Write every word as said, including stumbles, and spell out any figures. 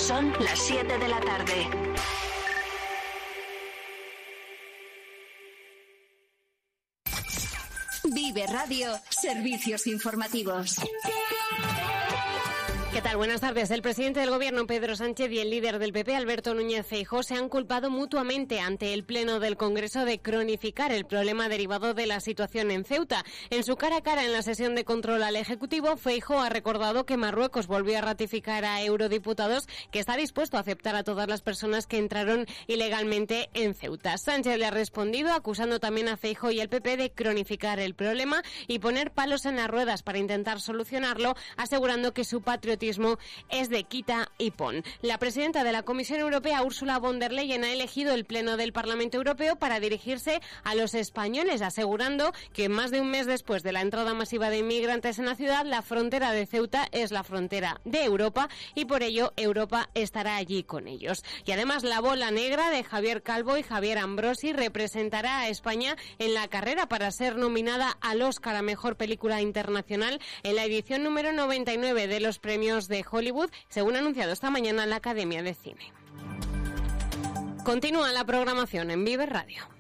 Son las siete de la tarde. Vive Radio, servicios informativos. ¿Qué tal? Buenas tardes. El presidente del Gobierno, Pedro Sánchez, y el líder del P P, Alberto Núñez Feijóo, se han culpado mutuamente ante el Pleno del Congreso de cronificar el problema derivado de la situación en Ceuta. En su cara a cara en la sesión de control al Ejecutivo, Feijóo ha recordado que Marruecos volvió a ratificar a eurodiputados que está dispuesto a aceptar a todas las personas que entraron ilegalmente en Ceuta. Sánchez le ha respondido acusando también a Feijóo y al P P de cronificar el problema y poner palos en las ruedas para intentar solucionarlo, asegurando que su patriotismo es de quita y pon. La presidenta de la Comisión Europea, Ursula von der Leyen, ha elegido el Pleno del Parlamento Europeo para dirigirse a los españoles, asegurando que más de un mes después de la entrada masiva de inmigrantes en la ciudad, la frontera de Ceuta es la frontera de Europa y por ello Europa estará allí con ellos. Y además la bola negra de Javier Calvo y Javier Ambrosi representará a España en la carrera para ser nominada al Oscar a Mejor Película Internacional en la edición número noventa y nueve de los premios de Hollywood, según ha anunciado esta mañana la Academia de Cine. Continúa la programación en Vive Radio.